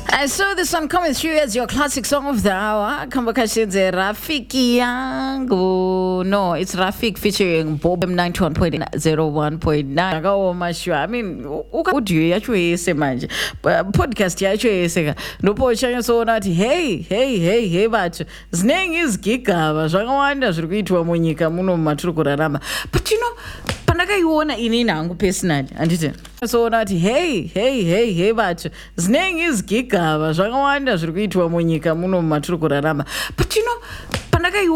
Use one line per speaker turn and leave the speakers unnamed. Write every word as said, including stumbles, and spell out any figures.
I saw this one coming through as your classic song of the hour. Kambakashinze Rafiki Yangu. No, it's Rafik featuring Bob ninety-one point zero one point nine. I mean, what do you actually say, man? Podcast actually say, no potion so that hey, hey, hey, hey, but his name is Gika. Wanda Zrukitu Monika Muno Matrukurama. But you know, Panaka you wanna in Inangu personally, and it so that hey, hey, hey, hey, but his name is Gika. Wanda Zrukitu Monika Muno Matrukurama. But you know, Panaka you